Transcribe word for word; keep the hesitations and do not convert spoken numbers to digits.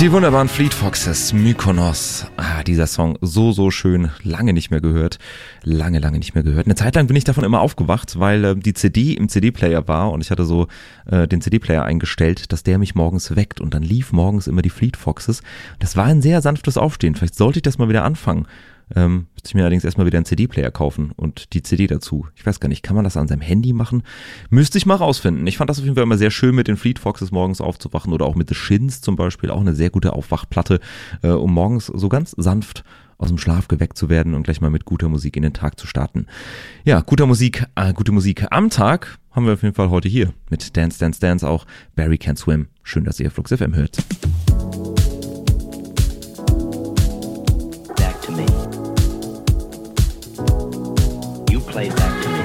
Die wunderbaren Fleet Foxes, Mykonos. Ah, dieser Song, so, so schön. Lange nicht mehr gehört. Lange, lange nicht mehr gehört. Eine Zeit lang bin ich davon immer aufgewacht, weil äh, die C D im C D-Player war und ich hatte so äh, den C D-Player eingestellt, dass der mich morgens weckt und dann lief morgens immer die Fleet Foxes. Das war ein sehr sanftes Aufstehen. Vielleicht sollte ich das mal wieder anfangen. Ähm, müsste ich mir allerdings erstmal wieder einen C D-Player kaufen und die C D dazu. Ich weiß gar nicht, kann man das an seinem Handy machen? Müsste ich mal rausfinden. Ich fand das auf jeden Fall immer sehr schön, mit den Fleet Foxes morgens aufzuwachen oder auch mit The Shins zum Beispiel, auch eine sehr gute Aufwachplatte, äh, um morgens so ganz sanft aus dem Schlaf geweckt zu werden und gleich mal mit guter Musik in den Tag zu starten. Ja, guter Musik, äh, gute Musik am Tag haben wir auf jeden Fall heute hier mit Dance, Dance, Dance auch Barry Can't Swim. Schön, dass ihr Flux F M hört.